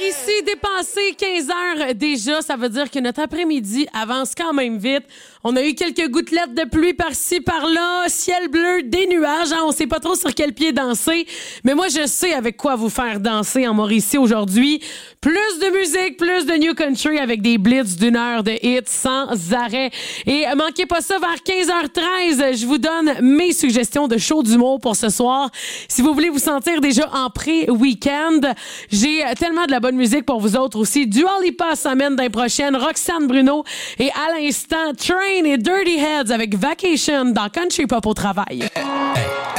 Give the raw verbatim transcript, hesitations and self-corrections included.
Mauricie, dépassé quinze heures déjà, ça veut dire que notre après-midi avance quand même vite. On a eu quelques gouttelettes de pluie par-ci, par-là, ciel bleu, des nuages, hein, on sait pas trop sur quel pied danser, mais moi je sais avec quoi vous faire danser en Mauricie aujourd'hui. Plus de musique, plus de new country avec des blitz d'une heure de hits sans arrêt. Et manquez pas ça, vers quinze heures treize, je vous donne mes suggestions de show d'humour pour ce soir. Si vous voulez vous sentir déjà en pré-week-end, j'ai tellement de la bonne musique pour vous autres aussi. Dua Lipa s'amène d'un prochaine, Roxane Bruno et à l'instant, Train et Dirty Heads avec Vacation dans Country Pop au travail. Hey.